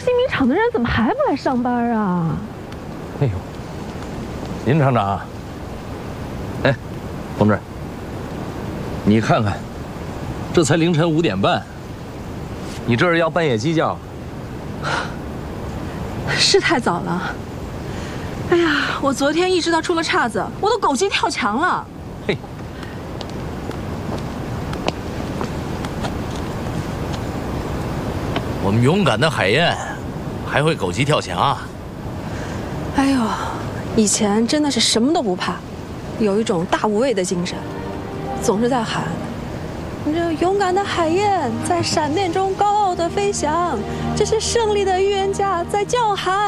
新米厂的人怎么还不来上班啊？ 哎呦，林厂长，哎，同志，你看看，这才凌晨5点半，你这是要半夜鸡叫？ 是太早了。哎呀，我昨天意识到出了岔子，我都狗急跳墙了。 嘿。 我们勇敢的海燕，还会狗急跳墙？ 哎呦，以前真的是什么都不怕，有一种大无畏的精神，总是在喊：“你这勇敢的海燕在闪电中高傲的飞翔，这是胜利的预言家在叫喊。”